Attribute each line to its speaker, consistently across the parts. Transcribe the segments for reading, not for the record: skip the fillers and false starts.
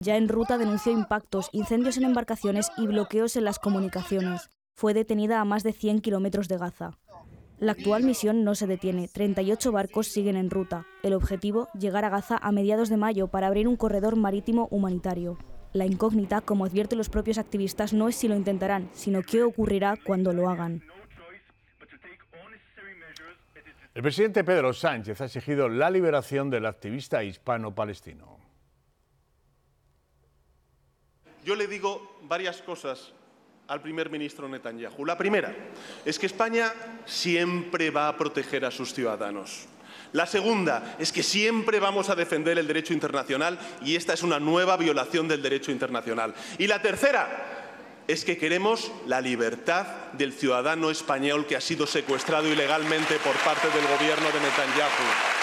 Speaker 1: Ya en ruta denunció impactos, incendios en embarcaciones y bloqueos en las comunicaciones. Fue detenida a más de 100 kilómetros de Gaza. La actual misión no se detiene, 38 barcos siguen en ruta. El objetivo, llegar a Gaza a mediados de mayo para abrir un corredor marítimo humanitario. La incógnita, como advierten los propios activistas, no es si lo intentarán, sino qué ocurrirá cuando lo hagan.
Speaker 2: El presidente Pedro Sánchez ha exigido la liberación del activista hispano-palestino.
Speaker 3: Yo le digo varias cosas al primer ministro Netanyahu. La primera es que España siempre va a proteger a sus ciudadanos. La segunda es que siempre vamos a defender el derecho internacional y esta es una nueva violación del derecho internacional. Y la tercera es que queremos la libertad del ciudadano español que ha sido secuestrado ilegalmente por parte del gobierno de Netanyahu.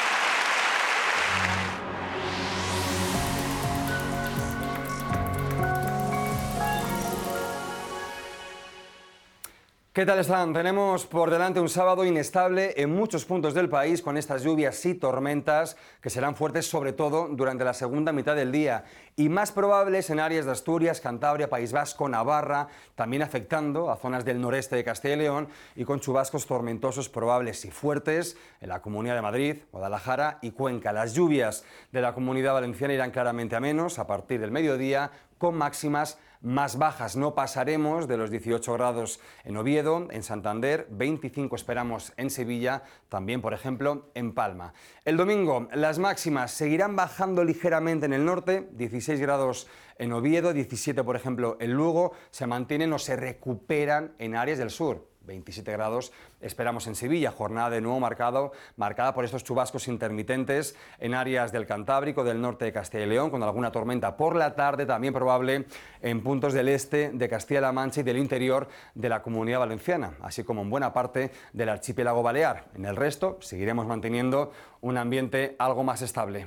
Speaker 4: ¿Qué tal están? Tenemos por delante un sábado inestable en muchos puntos del país con estas lluvias y tormentas que serán fuertes sobre todo durante la segunda mitad del día y más probables en áreas de Asturias, Cantabria, País Vasco, Navarra, también afectando a zonas del noreste de Castilla y León y con chubascos tormentosos probables y fuertes en la Comunidad de Madrid, Guadalajara y Cuenca. Las lluvias de la Comunidad Valenciana irán claramente a menos a partir del mediodía con máximas más bajas. No pasaremos de los 18 grados en Oviedo, en Santander, 25 esperamos en Sevilla, también por ejemplo en Palma. El domingo las máximas seguirán bajando ligeramente en el norte, 16 grados en Oviedo, 17 por ejemplo en Lugo, se mantienen o se recuperan en áreas del sur. 27 grados esperamos en Sevilla, jornada de nuevo marcada por estos chubascos intermitentes en áreas del Cantábrico, del norte de Castilla y León, con alguna tormenta por la tarde, también probable en puntos del este de Castilla-La Mancha y del interior de la Comunidad Valenciana, así como en buena parte del archipiélago balear. En el resto seguiremos manteniendo un ambiente algo más estable.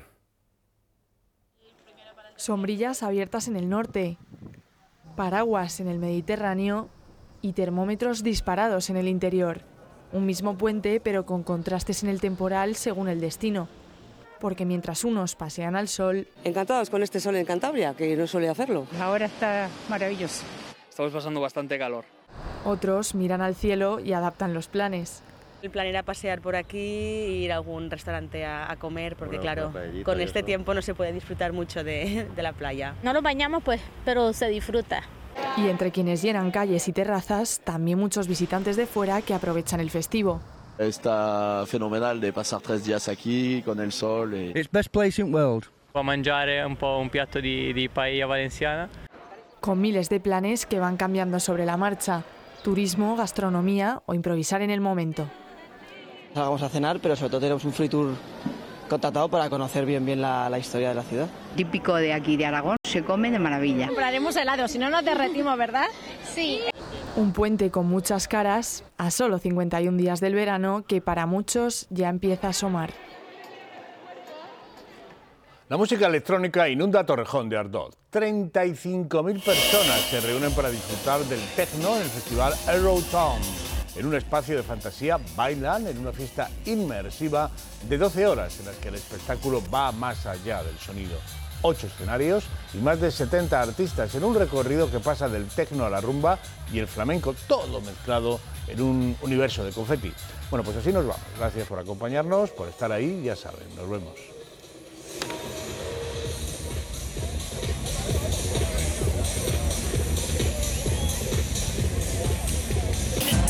Speaker 5: Sombrillas abiertas en el norte, paraguas en el Mediterráneo y termómetros disparados en el interior. Un mismo puente, pero con contrastes en el temporal según el destino. Porque mientras unos pasean al sol...
Speaker 6: Encantados con este sol en Cantabria, que no suele hacerlo.
Speaker 7: Ahora está maravilloso.
Speaker 8: Estamos pasando bastante calor.
Speaker 5: Otros miran al cielo y adaptan los planes.
Speaker 9: El plan era pasear por aquí e ir a algún restaurante a comer, porque claro, con este tiempo no se puede disfrutar mucho de la playa.
Speaker 10: No nos bañamos, pues, pero se disfruta.
Speaker 5: Y entre quienes llenan calles y terrazas, también muchos visitantes de fuera que aprovechan el festivo.
Speaker 11: Está fenomenal de pasar 3 días aquí con el sol.
Speaker 12: It's best place in world.
Speaker 8: Va a mangiare un piatto di paella valenciana.
Speaker 5: Con miles de planes que van cambiando sobre la marcha. Turismo, gastronomía o improvisar en el momento.
Speaker 6: Vamos a cenar, pero sobre todo tenemos un free tour contratado para conocer bien la historia de la ciudad.
Speaker 13: Típico de aquí de Aragón, se come de maravilla.
Speaker 10: Compraremos helado, si no nos derretimos, ¿verdad? Sí.
Speaker 5: Un puente con muchas caras, a solo 51 días del verano, que para muchos ya empieza a asomar.
Speaker 2: La música electrónica inunda Torrejón de Ardoz. 35.000 personas se reúnen para disfrutar del techno en el festival Eurotown. En un espacio de fantasía bailan en una fiesta inmersiva de 12 horas en las que el espectáculo va más allá del sonido. 8 escenarios y más de 70 artistas en un recorrido que pasa del techno a la rumba y el flamenco, todo mezclado en un universo de confeti. Bueno, pues así nos vamos. Gracias por acompañarnos, por estar ahí, ya saben, nos vemos.